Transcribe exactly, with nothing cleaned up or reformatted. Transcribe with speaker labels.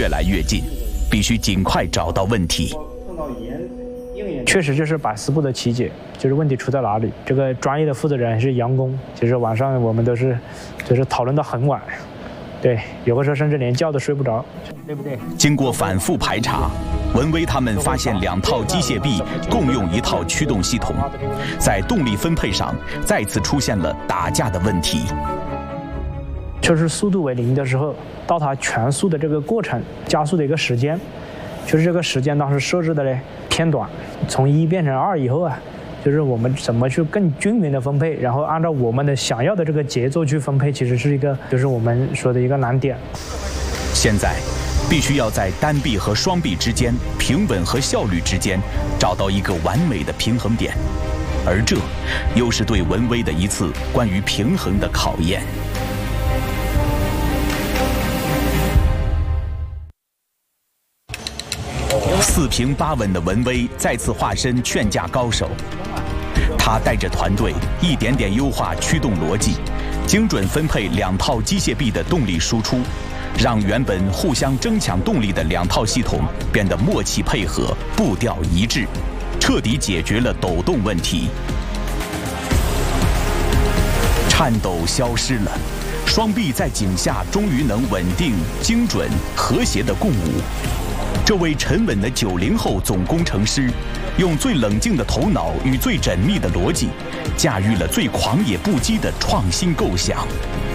Speaker 1: 越来越近，必须尽快找到问题。
Speaker 2: 确实就是百思不得其解，就是问题出在哪里？这个专业的负责人是杨工，其实晚上我们都是，就是讨论到很晚，对，有的时候甚至连觉都睡不着，对不对？
Speaker 1: 经过反复排查，文威他们发现两套机械臂共用一套驱动系统，在动力分配上再次出现了打架的问题。
Speaker 2: 就是速度为零的时候，到它全速的这个过程加速的一个时间，就是这个时间当时设置的嘞偏短，从一变成二以后啊，就是我们怎么去更均匀的分配，然后按照我们的想要的这个节奏去分配，其实是一个就是我们说的一个难点。
Speaker 1: 现在必须要在单臂和双臂之间、平稳和效率之间找到一个完美的平衡点，而这又是对文威的一次关于平衡的考验。四平八稳的文威再次化身劝架高手，他带着团队一点点优化驱动逻辑，精准分配两套机械臂的动力输出，让原本互相争抢动力的两套系统变得默契配合、步调一致，彻底解决了抖动问题。颤抖消失了，双臂在井下终于能稳定、精准、和谐地共舞。这位沉稳的九零后总工程师，用最冷静的头脑与最缜密的逻辑，驾驭了最狂野不羁的创新构想。